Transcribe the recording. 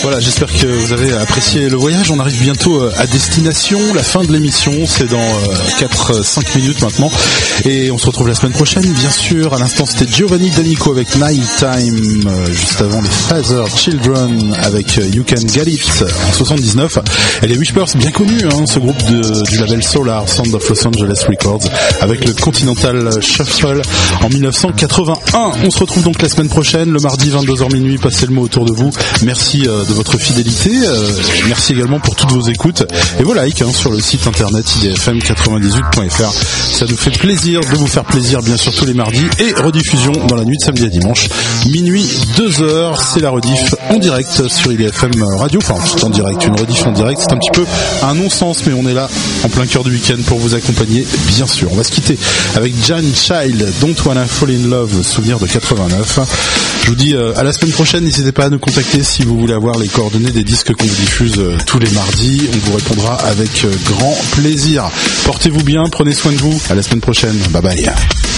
Voilà, j'espère que vous avez apprécié le voyage. On arrive bientôt à destination. La fin de l'émission, c'est dans 4-5 minutes maintenant. Et on se retrouve la semaine prochaine, bien sûr. À l'instant, c'était Giovanni D'Amico avec Night Time. Juste avant, les Father Children avec You Can Get It en 79. Et les Whispers, bien connus, hein, ce groupe du label Solar Sound of Los Angeles Records, avec le Continental Shuffle en 1981. On se retrouve donc la semaine prochaine, le mardi 22h minuit. Passez le mot autour de vous. Merci de votre fidélité. Merci également pour toutes vos écoutes et vos likes sur le site internet idfm98.fr. Ça nous fait plaisir de vous faire plaisir, bien sûr, tous les mardis, et rediffusion dans la nuit de samedi à dimanche, minuit 2h. C'est la rediff en direct sur IDFM Radio. Enfin, en direct, une rediff en direct, c'est un petit peu un non-sens, mais on est là en plein cœur du week-end pour vous accompagner, bien sûr. On va se quitter avec Jan Child, Don't Wanna Fall in Love, souvenir de 89. Je vous dis à la semaine prochaine. N'hésitez pas à nous contacter si vous voulez avoir les coordonnées des disques qu'on vous diffuse tous les mardis. On vous répondra avec grand plaisir. Portez-vous bien, prenez soin de vous. À la semaine prochaine. Bye bye.